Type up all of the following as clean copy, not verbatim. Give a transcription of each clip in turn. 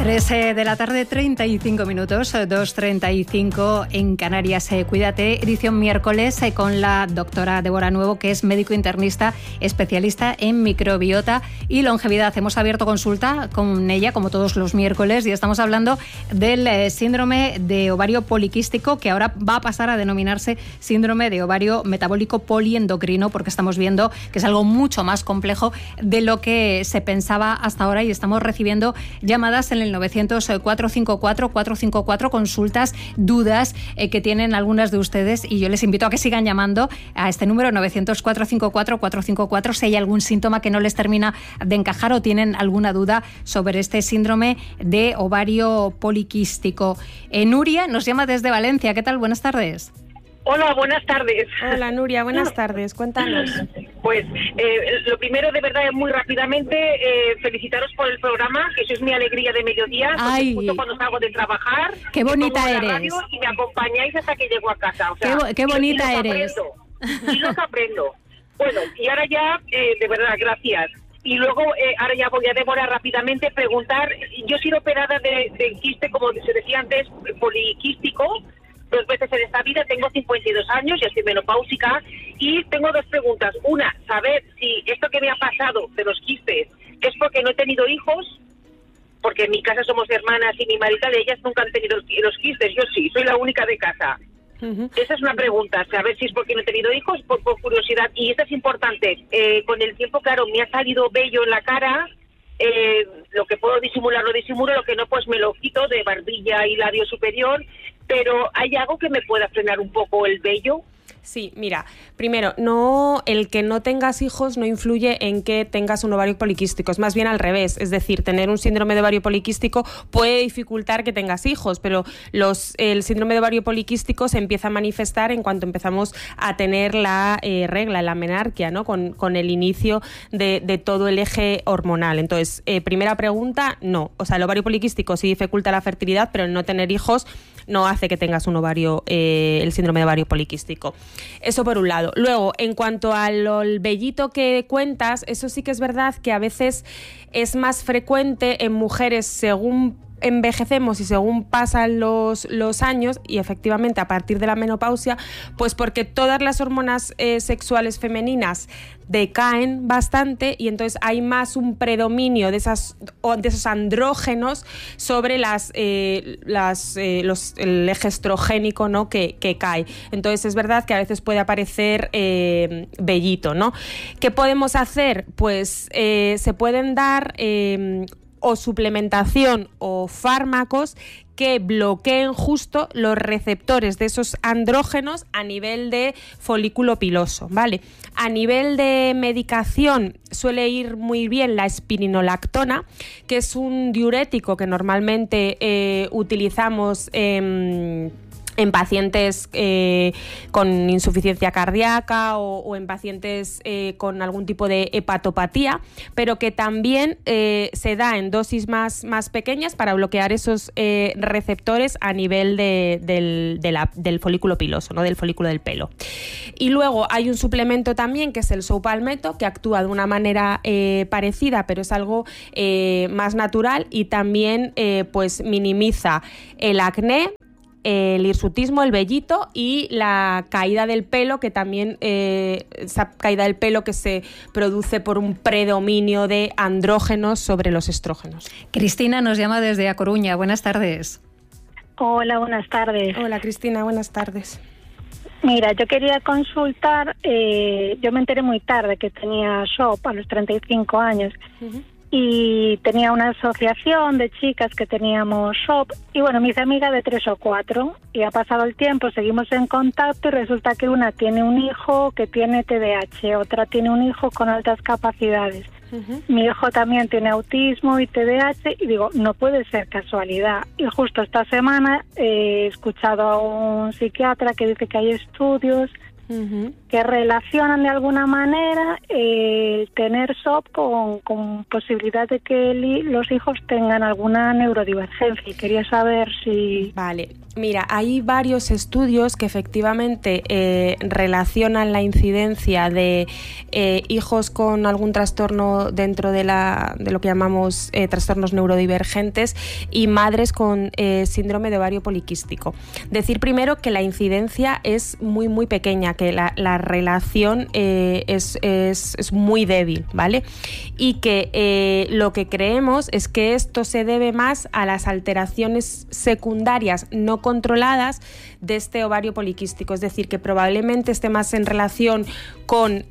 3 de la tarde, 35 minutos, 2:35 en Canarias. Cuídate, edición miércoles con la doctora Débora Nuevo, que es médico internista, especialista en microbiota y longevidad. Hemos abierto consulta con ella, como todos los miércoles, y estamos hablando del síndrome de ovario poliquístico, que ahora va a pasar a denominarse síndrome de ovario metabólico poliendocrino, porque estamos viendo que es algo mucho más complejo de lo que se pensaba hasta ahora, y estamos recibiendo llamadas en el 900-454-454, consultas, dudas que tienen algunas de ustedes, y yo les invito a que sigan llamando a este número 900-454-454 si hay algún síntoma que no les termina de encajar o tienen alguna duda sobre este síndrome de ovario poliquístico. Nuria nos llama desde Valencia. ¿Qué tal? Buenas tardes. Hola, buenas tardes. Hola, Nuria, buenas tardes. Cuéntanos. Pues lo primero, de verdad, es muy rápidamente felicitaros por el programa, que eso es mi alegría de mediodía. Ay, justo cuando salgo de trabajar. Qué bonita eres. Radio y me acompañáis hasta que llego a casa. O sea, qué bonita eres. Y los aprendo. Bueno, y ahora ya, de verdad, gracias. Y luego, ahora ya voy a Débora rápidamente preguntar. Yo he sido operada de quiste, como se decía antes, poliquístico, 2 veces en esta vida. Tengo 52 años, ya estoy menopáusica, y tengo 2 preguntas. Una, saber si esto que me ha pasado de los quistes es porque no he tenido hijos, porque en mi casa somos hermanas y mi marido de ellas nunca han tenido los quistes. Yo sí, soy la única de casa. Esa es una pregunta, saber si es porque no he tenido hijos, por curiosidad. Y esto es importante. Con el tiempo, claro, me ha salido vello en la cara. Lo que puedo disimular lo disimulo, lo que no, pues me lo quito de barbilla y labio superior. Pero ¿hay algo que me pueda frenar un poco el vello? Sí, mira, primero, el que no tengas hijos no influye en que tengas un ovario poliquístico, es más bien al revés, es decir, tener un síndrome de ovario poliquístico puede dificultar que tengas hijos, pero el síndrome de ovario poliquístico se empieza a manifestar en cuanto empezamos a tener la regla, la menarquia, ¿no? Con el inicio de todo el eje hormonal. Entonces, primera pregunta, no. O sea, el ovario poliquístico sí dificulta la fertilidad, pero el no tener hijos no hace que tengas un ovario, el síndrome de ovario poliquístico. Eso por un lado. Luego, en cuanto al vellito que cuentas, eso sí que es verdad que a veces es más frecuente en mujeres según envejecemos y según pasan los años, y efectivamente a partir de la menopausia, pues porque todas las hormonas sexuales femeninas decaen bastante, y entonces hay más un predominio de esos andrógenos sobre el eje estrogénico, ¿no? que cae. Entonces es verdad que a veces puede aparecer vellito, ¿no? ¿Qué podemos hacer? Pues se pueden dar o suplementación o fármacos que bloqueen justo los receptores de esos andrógenos a nivel de folículo piloso, ¿vale? A nivel de medicación suele ir muy bien la espironolactona, que es un diurético que normalmente utilizamos en pacientes con insuficiencia cardíaca o en pacientes con algún tipo de hepatopatía, pero que también se da en dosis más pequeñas para bloquear esos receptores a nivel del folículo piloso, ¿no? Del folículo del pelo. Y luego hay un suplemento también que es el soupalmeto, que actúa de una manera parecida, pero es algo más natural, y también pues minimiza el acné, el hirsutismo, el vellito y la caída del pelo, que también esa caída del pelo que se produce por un predominio de andrógenos sobre los estrógenos. Cristina nos llama desde A Coruña. Buenas tardes. Hola, buenas tardes. Hola, Cristina, buenas tardes. Mira, yo quería consultar, yo me enteré muy tarde que tenía SHOP a los 35 años. Uh-huh. Y tenía una asociación de chicas que teníamos SHOP, y bueno, me hice amiga de 3 o 4, y ha pasado el tiempo, seguimos en contacto, y resulta que una tiene un hijo que tiene TDAH, otra tiene un hijo con altas capacidades. Uh-huh. Mi hijo también tiene autismo y TDAH, y digo, no puede ser casualidad. Y justo esta semana he escuchado a un psiquiatra que dice que hay estudios que relacionan de alguna manera el tener SOP con posibilidad de que los hijos tengan alguna neurodivergencia. Y quería saber si... Vale, mira, hay varios estudios que efectivamente relacionan la incidencia de hijos con algún trastorno dentro de lo que llamamos trastornos neurodivergentes y madres con síndrome de ovario poliquístico. Decir primero que la incidencia es muy, muy pequeña, que la relación es muy débil, ¿vale? Y que lo que creemos es que esto se debe más a las alteraciones secundarias no controladas de este ovario poliquístico, es decir, que probablemente esté más en relación con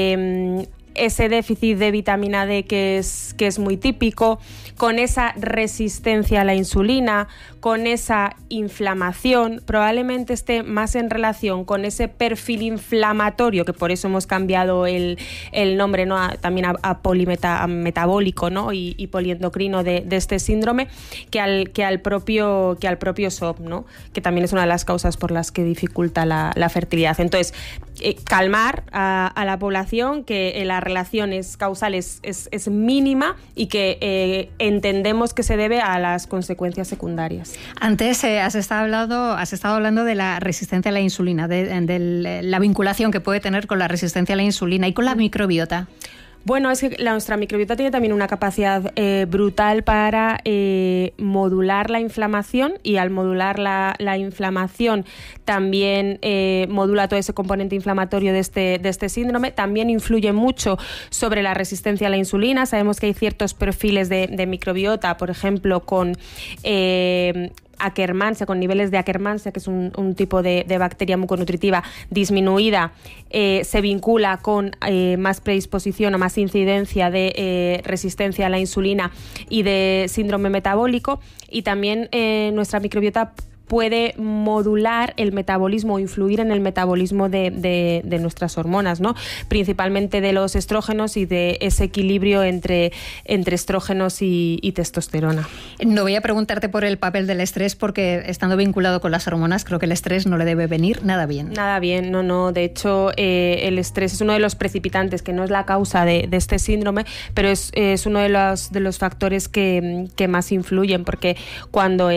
ese déficit de vitamina D que es muy típico, con esa resistencia a la insulina, con esa inflamación, probablemente esté más en relación con ese perfil inflamatorio, que por eso hemos cambiado el nombre, ¿no? También a polimetabólico, ¿no? y poliendocrino de este síndrome, que al propio SOP, ¿no? Que también es una de las causas por las que dificulta la fertilidad. Entonces, calmar a la población, que la relación causal es mínima y que entendemos que se debe a las consecuencias secundarias. Antes has estado hablando de la resistencia a la insulina, de la vinculación que puede tener con la resistencia a la insulina y con la microbiota. Bueno, es que nuestra microbiota tiene también una capacidad brutal para modular la inflamación, y al modular la inflamación también modula todo ese componente inflamatorio de este síndrome. También influye mucho sobre la resistencia a la insulina. Sabemos que hay ciertos perfiles de microbiota, por ejemplo, con Akkermansia, con niveles de Akkermansia, que es un tipo de bacteria muconutritiva disminuida, se vincula con más predisposición o más incidencia de resistencia a la insulina y de síndrome metabólico. Y también nuestra microbiota puede modular el metabolismo o influir en el metabolismo de nuestras hormonas, ¿no? Principalmente de los estrógenos y de ese equilibrio entre estrógenos y testosterona. No voy a preguntarte por el papel del estrés, porque estando vinculado con las hormonas, creo que el estrés no le debe venir nada bien. Nada bien, no. De hecho, el estrés es uno de los precipitantes, que no es la causa de este síndrome, pero es uno de los factores que más influyen, porque cuando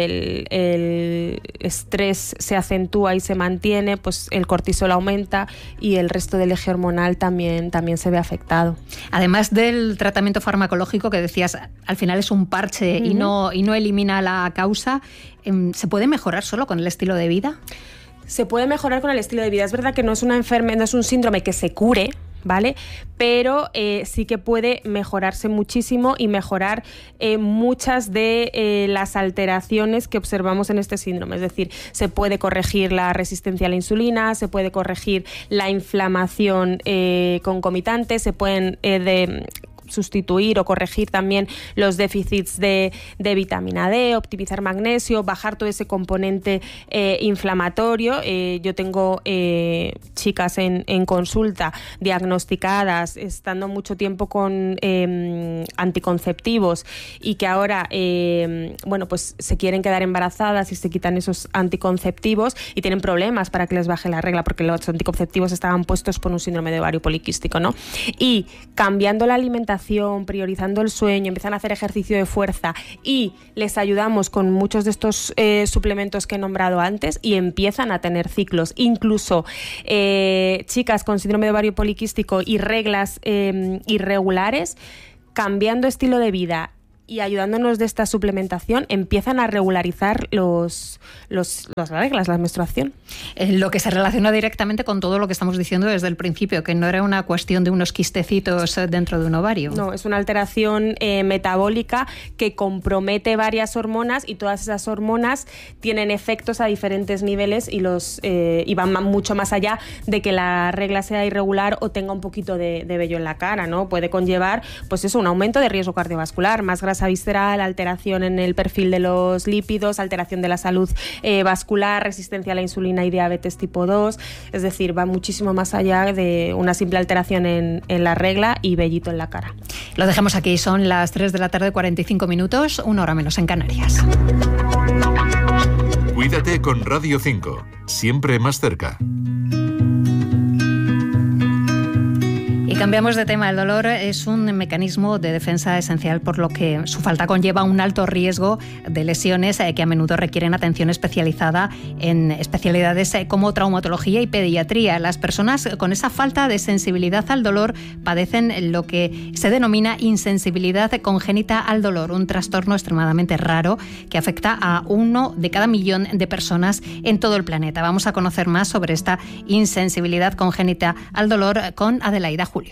el estrés se acentúa y se mantiene, pues el cortisol aumenta y el resto del eje hormonal también se ve afectado. Además del tratamiento farmacológico que decías, al final es un parche y no elimina la causa, ¿se puede mejorar solo con el estilo de vida? Se puede mejorar con el estilo de vida. Es verdad que no es una enfermedad, no es un síndrome que se cure, ¿vale? Pero sí que puede mejorarse muchísimo y mejorar muchas de las alteraciones que observamos en este síndrome. Es decir, se puede corregir la resistencia a la insulina, se puede corregir la inflamación concomitante, se pueden sustituir o corregir también los déficits de vitamina D, optimizar magnesio, bajar todo ese componente inflamatorio. Yo tengo chicas en consulta diagnosticadas, estando mucho tiempo con anticonceptivos, y que ahora pues se quieren quedar embarazadas y se quitan esos anticonceptivos y tienen problemas para que les baje la regla, porque los anticonceptivos estaban puestos por un síndrome de ovario poliquístico, ¿no? Y cambiando la alimentación, priorizando el sueño, empiezan a hacer ejercicio de fuerza y les ayudamos con muchos de estos suplementos que he nombrado antes, y empiezan a tener ciclos. Incluso chicas con síndrome de ovario poliquístico y reglas irregulares, cambiando estilo de vida y ayudándonos de esta suplementación, empiezan a regularizar las reglas, la menstruación. Lo que se relaciona directamente con todo lo que estamos diciendo desde el principio, que no era una cuestión de unos quistecitos dentro de un ovario. No, es una alteración metabólica que compromete varias hormonas, y todas esas hormonas tienen efectos a diferentes niveles y van mucho más allá de que la regla sea irregular o tenga un poquito de vello en la cara, ¿no? Puede conllevar, pues eso, un aumento de riesgo cardiovascular, más grasa visceral, alteración en el perfil de los lípidos, alteración de la salud vascular, resistencia a la insulina y diabetes tipo 2. Es decir, va muchísimo más allá de una simple alteración en la regla y vellito en la cara. Lo dejamos aquí, son las 3 de la tarde, 45 minutos, 1 hora menos en Canarias. Cuídate con Radio 5, siempre más cerca. cambiamos de tema. El dolor es un mecanismo de defensa esencial, por lo que su falta conlleva un alto riesgo de lesiones que a menudo requieren atención especializada en especialidades como traumatología y pediatría. Las personas con esa falta de sensibilidad al dolor padecen lo que se denomina insensibilidad congénita al dolor, un trastorno extremadamente raro que afecta a 1 de cada 1.000.000 de personas en todo el planeta. Vamos a conocer más sobre esta insensibilidad congénita al dolor con Adelaida Julios.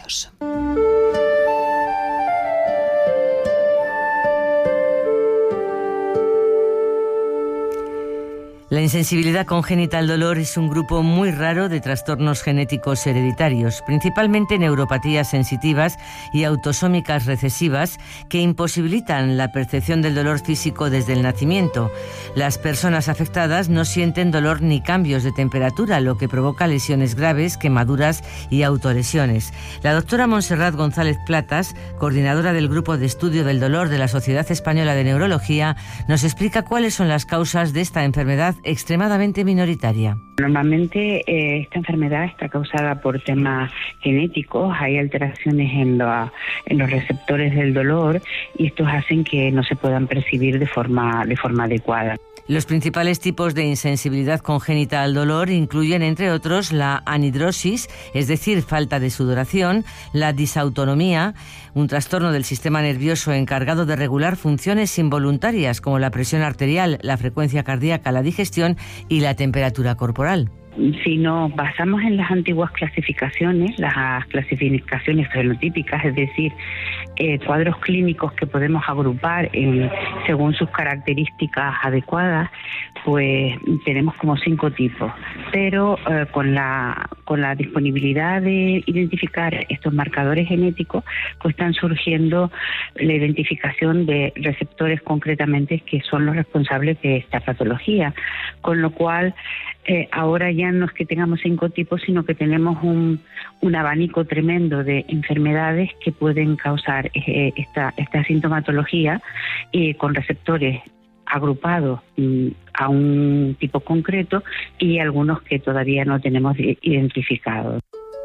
La insensibilidad congénita al dolor es un grupo muy raro de trastornos genéticos hereditarios, principalmente neuropatías sensitivas y autosómicas recesivas que imposibilitan la percepción del dolor físico desde el nacimiento. Las personas afectadas no sienten dolor ni cambios de temperatura, lo que provoca lesiones graves, quemaduras y autolesiones. La doctora Montserrat González Platas, coordinadora del Grupo de Estudio del Dolor de la Sociedad Española de Neurología, nos explica cuáles son las causas de esta enfermedad extremadamente minoritaria. Normalmente esta enfermedad está causada por temas genéticos, hay alteraciones en los receptores del dolor y estos hacen que no se puedan percibir de forma adecuada. Los principales tipos de insensibilidad congénita al dolor incluyen, entre otros, la anhidrosis, es decir, falta de sudoración, la disautonomía, un trastorno del sistema nervioso encargado de regular funciones involuntarias como la presión arterial, la frecuencia cardíaca, la digestión y la temperatura corporal. Si nos basamos en las antiguas clasificaciones, las clasificaciones fenotípicas, es decir, cuadros clínicos que podemos agrupar según sus características adecuadas, pues tenemos como 5 tipos. Pero con la disponibilidad de identificar estos marcadores genéticos, pues están surgiendo la identificación de receptores concretamente que son los responsables de esta patología, con lo cual ahora ya no es que tengamos 5 tipos, sino que tenemos un abanico tremendo de enfermedades que pueden causar esta sintomatología con receptores agrupados a un tipo concreto y algunos que todavía no tenemos identificados.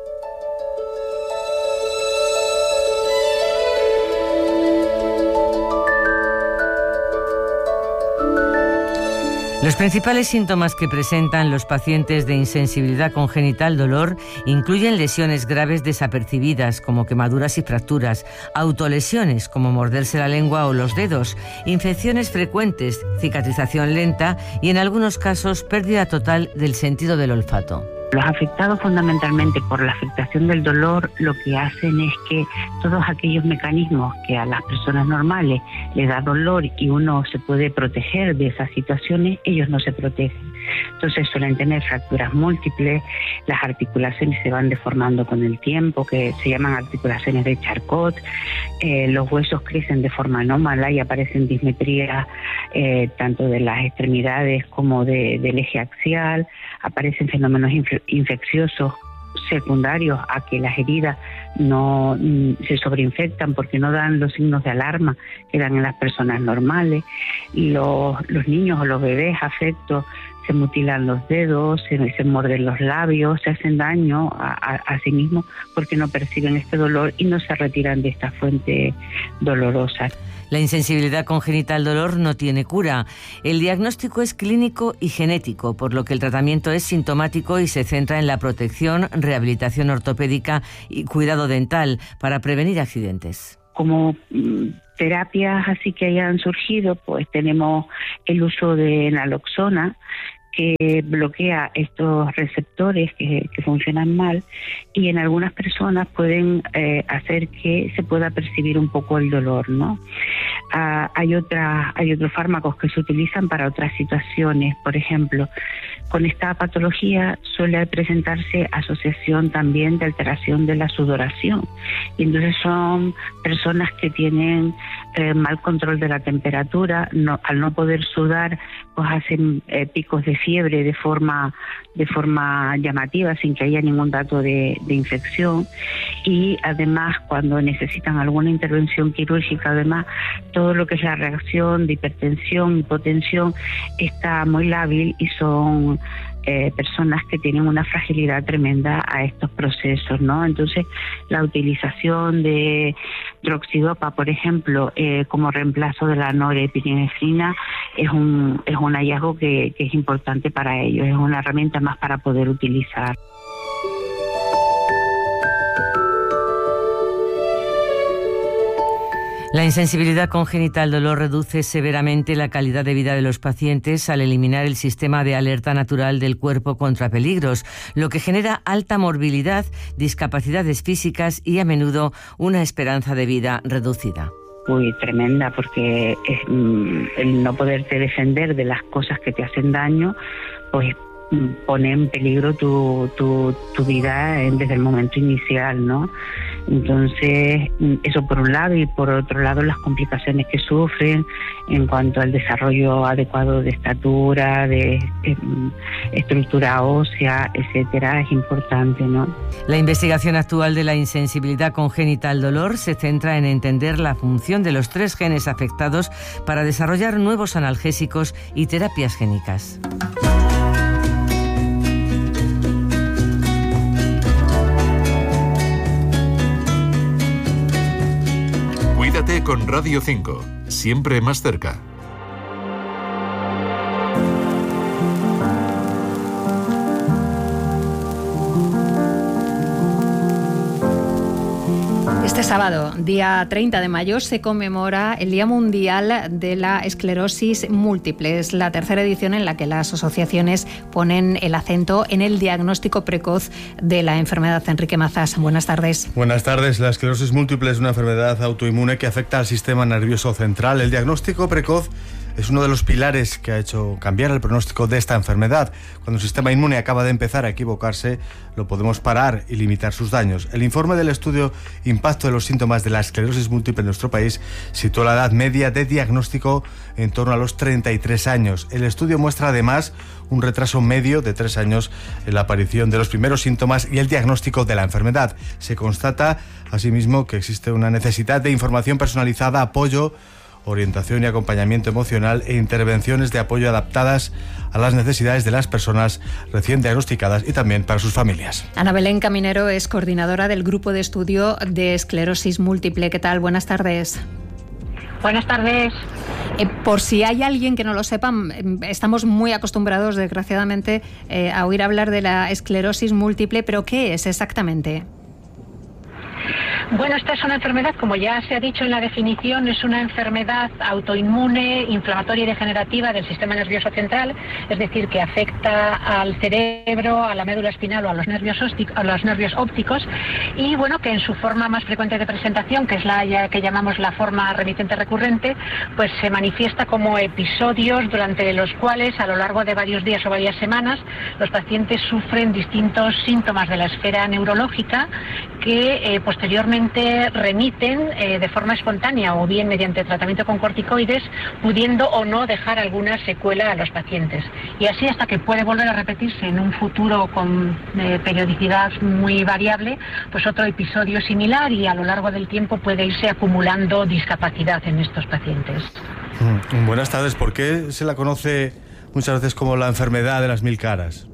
Los principales síntomas que presentan los pacientes de insensibilidad congénita al dolor incluyen lesiones graves desapercibidas, como quemaduras y fracturas, autolesiones, como morderse la lengua o los dedos, infecciones frecuentes, cicatrización lenta y, en algunos casos, pérdida total del sentido del olfato. Los afectados fundamentalmente por la afectación del dolor lo que hacen es que todos aquellos mecanismos que a las personas normales les da dolor y uno se puede proteger de esas situaciones, ellos no se protegen. Entonces suelen tener fracturas múltiples, las articulaciones se van deformando con el tiempo, que se llaman articulaciones de Charcot, los huesos crecen de forma anómala y aparecen dismetrías tanto de las extremidades como del eje axial, aparecen fenómenos infecciosos secundarios a que las heridas no se sobreinfectan porque no dan los signos de alarma que dan en las personas normales. Los niños o los bebés afectos se mutilan los dedos, se muerden los labios, se hacen daño a sí mismos porque no perciben este dolor y no se retiran de esta fuente dolorosa. La insensibilidad congénita al dolor no tiene cura. El diagnóstico es clínico y genético, por lo que el tratamiento es sintomático y se centra en la protección, rehabilitación ortopédica y cuidado dental para prevenir accidentes. Como terapias así que hayan surgido, pues tenemos el uso de naloxona, que bloquea estos receptores que funcionan mal y en algunas personas pueden hacer que se pueda percibir un poco el dolor, ¿no? Hay otros fármacos que se utilizan para otras situaciones. Por ejemplo, con esta patología suele presentarse asociación también de alteración de la sudoración. Y entonces son personas que tienen mal control de la temperatura, al no poder sudar, pues hacen picos de fiebre de forma llamativa sin que haya ningún dato de infección. Y además, cuando necesitan alguna intervención quirúrgica, además, todo lo que es la reacción de hipertensión, hipotensión, está muy lábil y son personas que tienen una fragilidad tremenda a estos procesos, ¿no? Entonces, la utilización de droxidopa, por ejemplo, como reemplazo de la norepinefrina, es un hallazgo que es importante para ellos, es una herramienta más para poder utilizar. La insensibilidad congénita al dolor reduce severamente la calidad de vida de los pacientes al eliminar el sistema de alerta natural del cuerpo contra peligros, lo que genera alta morbilidad, discapacidades físicas y a menudo una esperanza de vida reducida. Uy, tremenda, porque el no poderte defender de las cosas que te hacen daño, pues pone en peligro tu vida desde el momento inicial, ¿no? Entonces, eso por un lado, y por otro lado las complicaciones que sufren en cuanto al desarrollo adecuado de estatura, de estructura ósea, etcétera, es importante, ¿no? La investigación actual de la insensibilidad congénita al dolor se centra en entender la función de los 3 genes afectados para desarrollar nuevos analgésicos y terapias génicas. Cuídate con Radio 5, siempre más cerca. Este sábado, día 30 de mayo, se conmemora el Día Mundial de la Esclerosis Múltiple. Es la tercera edición en la que las asociaciones ponen el acento en el diagnóstico precoz de la enfermedad. Enrique Mazas, buenas tardes. Buenas tardes. La esclerosis múltiple es una enfermedad autoinmune que afecta al sistema nervioso central. El diagnóstico precoz es uno de los pilares que ha hecho cambiar el pronóstico de esta enfermedad. Cuando el sistema inmune acaba de empezar a equivocarse, lo podemos parar y limitar sus daños. El informe del estudio Impacto de los síntomas de la esclerosis múltiple en nuestro país situó la edad media de diagnóstico en torno a los 33 años. El estudio muestra además un retraso medio de 3 años en la aparición de los primeros síntomas y el diagnóstico de la enfermedad. Se constata asimismo que existe una necesidad de información personalizada, apoyo, orientación y acompañamiento emocional e intervenciones de apoyo adaptadas a las necesidades de las personas recién diagnosticadas y también para sus familias. Ana Belén Caminero es coordinadora del Grupo de Estudio de Esclerosis Múltiple. ¿Qué tal? Buenas tardes. Buenas tardes. Por si hay alguien que no lo sepa, estamos muy acostumbrados, desgraciadamente, a oír hablar de la esclerosis múltiple, pero ¿qué es exactamente? Bueno, esta es una enfermedad, como ya se ha dicho en la definición, es una enfermedad autoinmune, inflamatoria y degenerativa del sistema nervioso central, es decir, que afecta al cerebro, a la médula espinal o a los nervios ópticos, y bueno, que en su forma más frecuente de presentación, que es la que llamamos la forma remitente recurrente, pues se manifiesta como episodios durante los cuales, a lo largo de varios días o varias semanas, los pacientes sufren distintos síntomas de la esfera neurológica que posteriormente remiten de forma espontánea o bien mediante tratamiento con corticoides, pudiendo o no dejar alguna secuela a los pacientes. Y así hasta que puede volver a repetirse en un futuro con periodicidad muy variable, pues otro episodio similar, y a lo largo del tiempo puede irse acumulando discapacidad en estos pacientes. Buenas tardes. ¿Por qué se la conoce muchas veces como la enfermedad de las 1000 caras?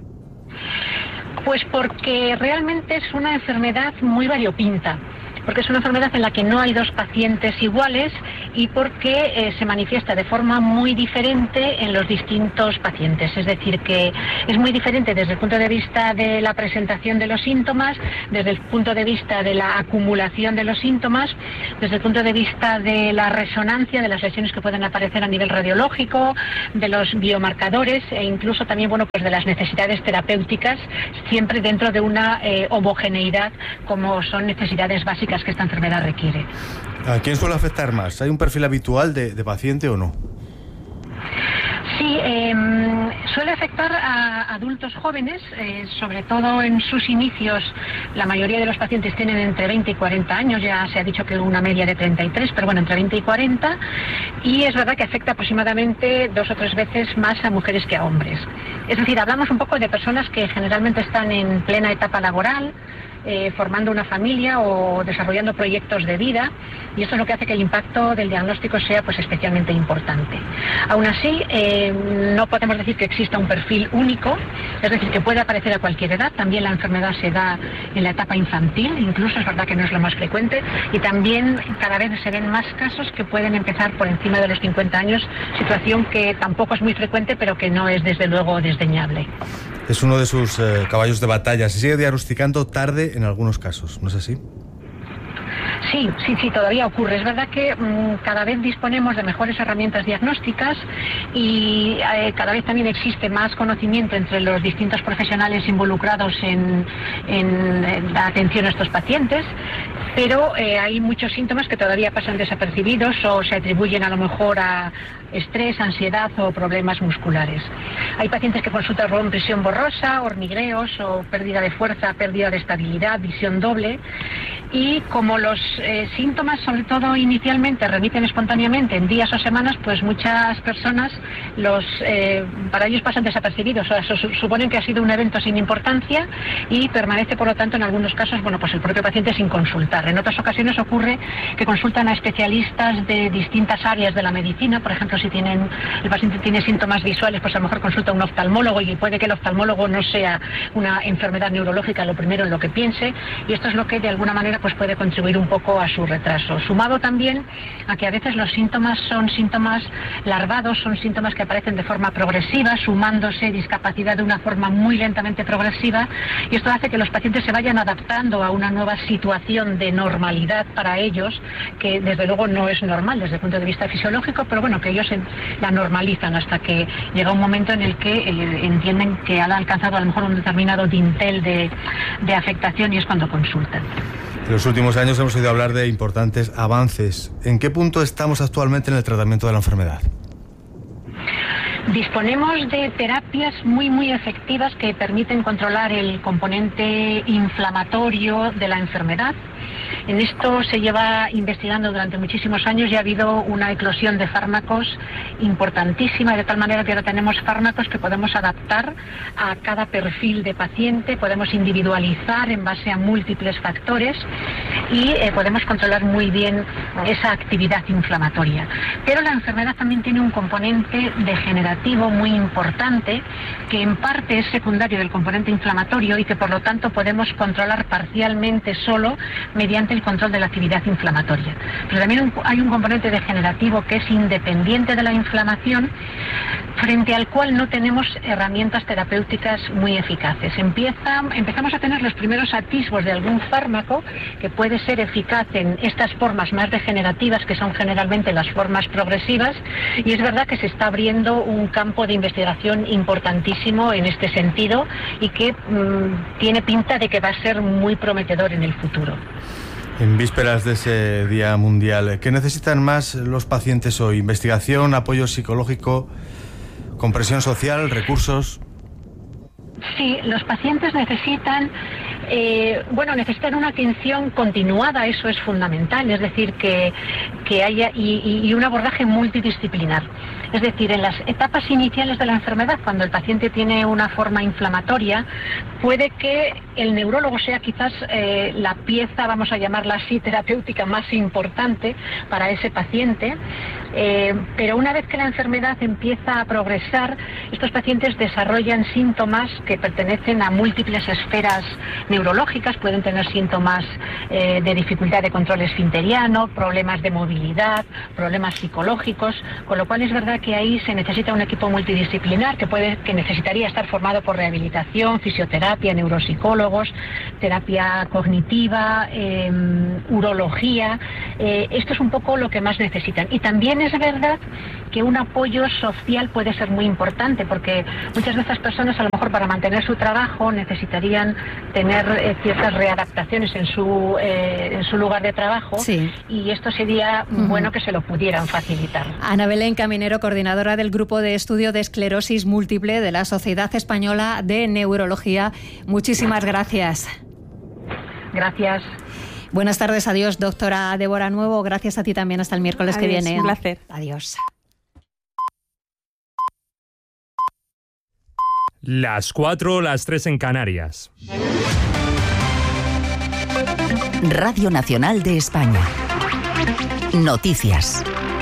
Pues porque realmente es una enfermedad muy variopinta, porque es una enfermedad en la que no hay dos pacientes iguales y porque se manifiesta de forma muy diferente en los distintos pacientes. Es decir, que es muy diferente desde el punto de vista de la presentación de los síntomas, desde el punto de vista de la acumulación de los síntomas, desde el punto de vista de la resonancia de las lesiones que pueden aparecer a nivel radiológico, de los biomarcadores e incluso también, bueno, pues de las necesidades terapéuticas, siempre dentro de una homogeneidad como son necesidades básicas que esta enfermedad requiere. ¿A quién suele afectar más? ¿Hay un perfil habitual de paciente o no? Sí, suele afectar a adultos jóvenes, sobre todo en sus inicios. La mayoría de los pacientes tienen entre 20 y 40 años, ya se ha dicho que una media de 33, pero bueno, entre 20 y 40, y es verdad que afecta aproximadamente 2 o 3 veces más a mujeres que a hombres. Es decir, hablamos un poco de personas que generalmente están en plena etapa laboral, formando una familia o desarrollando proyectos de vida, y esto es lo que hace que el impacto del diagnóstico sea pues especialmente importante. Aún así, no podemos decir que exista un perfil único, es decir, que puede aparecer a cualquier edad. También la enfermedad se da en la etapa infantil, incluso, es verdad que no es lo más frecuente, y también cada vez se ven más casos que pueden empezar por encima de los 50 años, situación que tampoco es muy frecuente, pero que no es desde luego desdeñable. Es uno de sus caballos de batalla. Se sigue diagnosticando tarde en algunos casos, ¿no es así? Sí, todavía ocurre. Es verdad que cada vez disponemos de mejores herramientas diagnósticas y cada vez también existe más conocimiento entre los distintos profesionales involucrados en la atención a estos pacientes, pero hay muchos síntomas que todavía pasan desapercibidos o se atribuyen a lo mejor a estrés, ansiedad o problemas musculares. Hay pacientes que consultan con presión borrosa, hormigueos o pérdida de fuerza, pérdida de estabilidad, visión doble, y como los síntomas, sobre todo inicialmente, remiten espontáneamente en días o semanas, pues muchas personas para ellos pasan desapercibidos, o sea, suponen que ha sido un evento sin importancia y permanece, por lo tanto, en algunos casos, pues el propio paciente sin consultar. En otras ocasiones ocurre que consultan a especialistas de distintas áreas de la medicina. Por ejemplo, si el paciente tiene síntomas visuales, pues a lo mejor consulta a un oftalmólogo, y puede que el oftalmólogo no sea una enfermedad neurológica lo primero en lo que piense, y esto es lo que de alguna manera pues puede contribuir un poco a su retraso. Sumado también a que a veces los síntomas son síntomas larvados, son síntomas que aparecen de forma progresiva, sumándose discapacidad de una forma muy lentamente progresiva, y esto hace que los pacientes se vayan adaptando a una nueva situación de normalidad para ellos, que desde luego no es normal desde el punto de vista fisiológico, pero bueno, que ellos la normalizan hasta que llega un momento en el que entienden que han alcanzado a lo mejor un determinado dintel de afectación, y es cuando consultan. En los últimos años hemos oído hablar de importantes avances. ¿En qué punto estamos actualmente en el tratamiento de la enfermedad? Disponemos de terapias muy efectivas que permiten controlar el componente inflamatorio de la enfermedad. En esto se lleva investigando durante muchísimos años y ha habido una eclosión de fármacos importantísima, de tal manera que ahora tenemos fármacos que podemos adaptar a cada perfil de paciente, podemos individualizar en base a múltiples factores y podemos controlar muy bien esa actividad inflamatoria. Pero la enfermedad también tiene un componente degenerativo muy importante, que en parte es secundario del componente inflamatorio y que por lo tanto podemos controlar parcialmente solo mediante el control de la actividad inflamatoria. Pero también hay un componente degenerativo que es independiente de la inflamación, frente al cual no tenemos herramientas terapéuticas muy eficaces. Empezamos a tener los primeros atisbos de algún fármaco que puede ser eficaz en estas formas más degenerativas, que son generalmente las formas progresivas, y es verdad que se está abriendo un campo de investigación importantísimo en este sentido y que tiene pinta de que va a ser muy prometedor en el futuro. En vísperas de ese Día Mundial, ¿qué necesitan más los pacientes hoy? ¿Investigación, apoyo psicológico, compresión social, recursos? Sí, los pacientes necesitan una atención continuada, eso es fundamental, es decir, que haya y un abordaje multidisciplinar. Es decir, en las etapas iniciales de la enfermedad, cuando el paciente tiene una forma inflamatoria, puede que el neurólogo sea quizás la pieza, vamos a llamarla así, terapéutica más importante para ese paciente, pero una vez que la enfermedad empieza a progresar, estos pacientes desarrollan síntomas que pertenecen a múltiples esferas neurológicas. Pueden tener síntomas de dificultad de control esfinteriano, problemas de movilidad, problemas psicológicos, con lo cual es verdad que ahí se necesita un equipo multidisciplinar que necesitaría estar formado por rehabilitación, fisioterapia, neuropsicólogos, terapia cognitiva, urología. Esto es un poco lo que más necesitan. Y también es verdad que un apoyo social puede ser muy importante, porque muchas de estas personas, a lo mejor para mantener su trabajo, necesitarían tener ciertas readaptaciones en su lugar de trabajo, sí. Y esto sería bueno que se lo pudieran facilitar. Ana Belén Caminero, coordinadora del Grupo de Estudio de Esclerosis Múltiple de la Sociedad Española de Neurología, muchísimas gracias. Gracias. Buenas tardes, adiós, doctora Débora Nuevo. Gracias a ti también, hasta el miércoles que viene. Un placer. Adiós. Las 4, las 3 en Canarias. Radio Nacional de España. Noticias.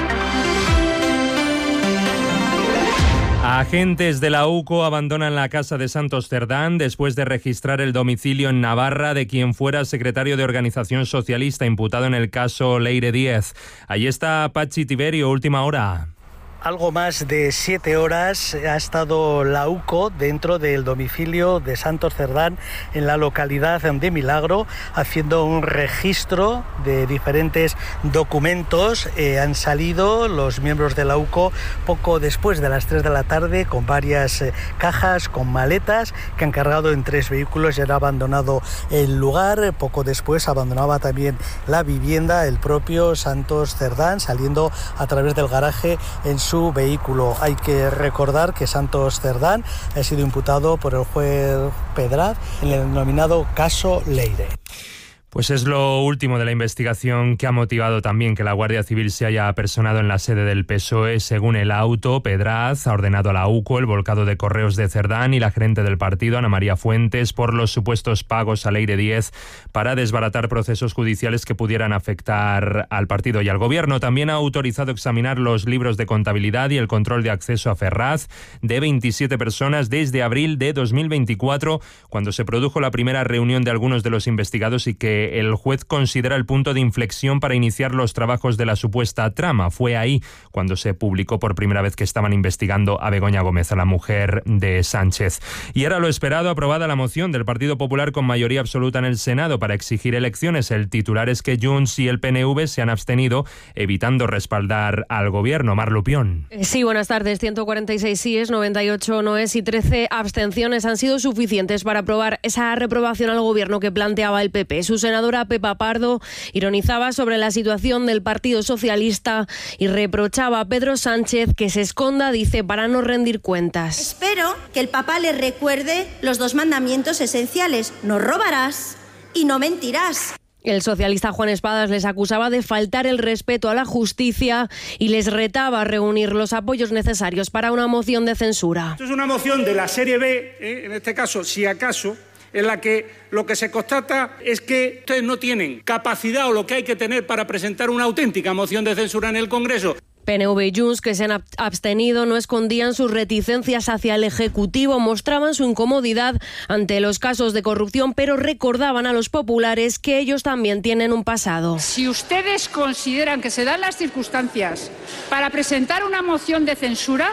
Agentes de la UCO abandonan la casa de Santos Cerdán después de registrar el domicilio en Navarra de quien fuera secretario de Organización Socialista imputado en el caso Leire Díez. Allí está Pachi Tiberio, última hora. Algo más de 7 horas ha estado la UCO dentro del domicilio de Santos Cerdán en la localidad de Milagro, haciendo un registro de diferentes documentos. Han salido los miembros de la UCO poco después de las 3 de la tarde con varias cajas, con maletas que han cargado en 3 vehículos y han abandonado el lugar. Poco después abandonaba también la vivienda el propio Santos Cerdán, saliendo a través del garaje en su vehículo. Hay que recordar que Santos Cerdán ha sido imputado por el juez Pedraz en el denominado caso Leire. Pues es lo último de la investigación que ha motivado también que la Guardia Civil se haya apersonado en la sede del PSOE. Según el auto, Pedraz ha ordenado a la UCO el volcado de correos de Cerdán y la gerente del partido, Ana María Fuentes, por los supuestos pagos a Leire Díez para desbaratar procesos judiciales que pudieran afectar al partido y al gobierno. También ha autorizado examinar los libros de contabilidad y el control de acceso a Ferraz de 27 personas desde abril de 2024, cuando se produjo la primera reunión de algunos de los investigados y que el juez considera el punto de inflexión para iniciar los trabajos de la supuesta trama. Fue ahí cuando se publicó por primera vez que estaban investigando a Begoña Gómez, a la mujer de Sánchez. Y era lo esperado, aprobada la moción del Partido Popular con mayoría absoluta en el Senado para exigir elecciones. El titular es que Junts y el PNV se han abstenido, evitando respaldar al gobierno. Mar Lupión. Sí, buenas tardes. 146 síes, 98 noes y 13 abstenciones han sido suficientes para aprobar esa reprobación al gobierno que planteaba el PP. Su senadora Pepa Pardo ironizaba sobre la situación del Partido Socialista y reprochaba a Pedro Sánchez que se esconda, dice, para no rendir cuentas. Espero que el Papa les recuerde los 2 mandamientos esenciales: no robarás y no mentirás. El socialista Juan Espadas les acusaba de faltar el respeto a la justicia y les retaba a reunir los apoyos necesarios para una moción de censura. Esto es una moción de la serie B, en este caso, si acaso, en la que lo que se constata es que ustedes no tienen capacidad o lo que hay que tener para presentar una auténtica moción de censura en el Congreso. PNV y Junts, que se han abstenido, no escondían sus reticencias hacia el Ejecutivo, mostraban su incomodidad ante los casos de corrupción, pero recordaban a los populares que ellos también tienen un pasado. Si ustedes consideran que se dan las circunstancias para presentar una moción de censura,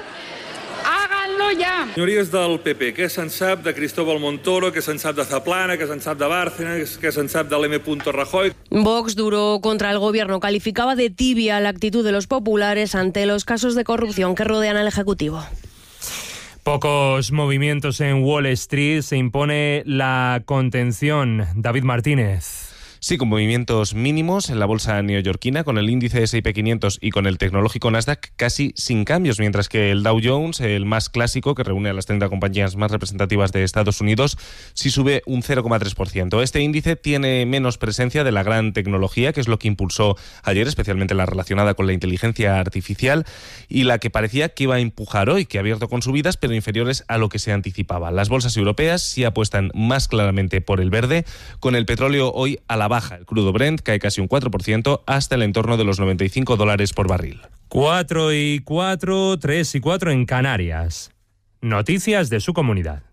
háganlo ya. Senyories del PP, què se'n sap de Cristóbal Montoro, què se'n sap de Zaplana, què se'n sap de Bárcenas, què se'n sap de l'M. Rajoy? Vox, duro contra el gobierno, calificaba de tibia la actitud de los populares ante los casos de corrupción que rodean al Ejecutivo. Pocos movimientos en Wall Street, se impone la contención. David Martínez. Sí, con movimientos mínimos en la bolsa neoyorquina, con el índice S&P 500 y con el tecnológico Nasdaq casi sin cambios, mientras que el Dow Jones, el más clásico, que reúne a las 30 compañías más representativas de Estados Unidos, sí sube un 0,3%. Este índice tiene menos presencia de la gran tecnología, que es lo que impulsó ayer, especialmente la relacionada con la inteligencia artificial, y la que parecía que iba a empujar hoy, que ha abierto con subidas, pero inferiores a lo que se anticipaba. Las bolsas europeas sí apuestan más claramente por el verde, con el petróleo hoy a la baja. El crudo Brent cae casi un 4% hasta el entorno de los $95 por barril. 4 y 4, 3 y 4 en Canarias. Noticias de su comunidad.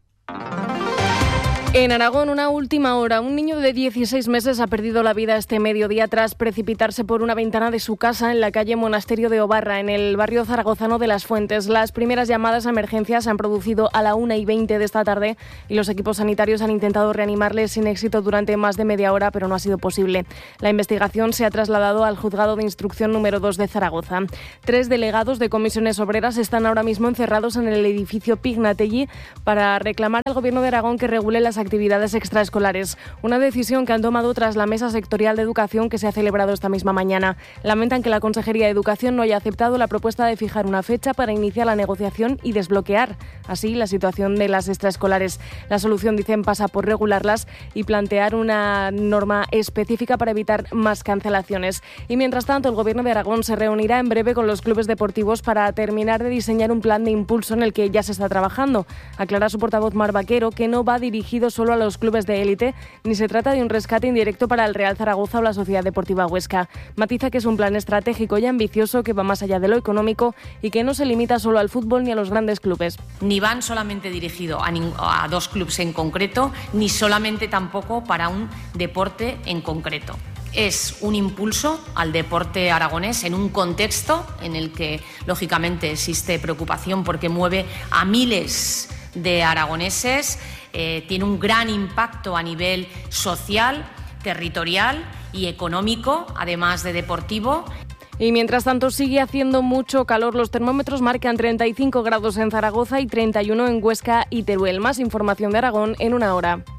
En Aragón, una última hora. Un niño de 16 meses ha perdido la vida este mediodía tras precipitarse por una ventana de su casa en la calle Monasterio de Obarra, en el barrio zaragozano de Las Fuentes. Las primeras llamadas a emergencias se han producido a la 1:20 de esta tarde y los equipos sanitarios han intentado reanimarle sin éxito durante más de media hora, pero no ha sido posible. La investigación se ha trasladado al Juzgado de Instrucción número 2 de Zaragoza. 3 delegados de comisiones obreras están ahora mismo encerrados en el edificio Pignatelli para reclamar al Gobierno de Aragón que regule las actividades extraescolares, una decisión que han tomado tras la Mesa Sectorial de Educación que se ha celebrado esta misma mañana. Lamentan que la Consejería de Educación no haya aceptado la propuesta de fijar una fecha para iniciar la negociación y desbloquear así la situación de las extraescolares. La solución, dicen, pasa por regularlas y plantear una norma específica para evitar más cancelaciones. Y mientras tanto, el Gobierno de Aragón se reunirá en breve con los clubes deportivos para terminar de diseñar un plan de impulso en el que ya se está trabajando. Aclara su portavoz Mar Vaquero que no va dirigido dirigido solo a los clubes de élite, ni se trata de un rescate indirecto para el Real Zaragoza o la Sociedad Deportiva Huesca. Matiza que es un plan estratégico y ambicioso que va más allá de lo económico y que no se limita solo al fútbol ni a los grandes clubes. Ni van solamente dirigido a dos clubes en concreto, ni solamente tampoco para un deporte en concreto. Es un impulso al deporte aragonés en un contexto en el que, lógicamente, existe preocupación porque mueve a miles de aragoneses, tiene un gran impacto a nivel social, territorial y económico, además de deportivo. Y mientras tanto sigue haciendo mucho calor. Los termómetros marcan 35 grados en Zaragoza y 31 en Huesca y Teruel. Más información de Aragón en una hora.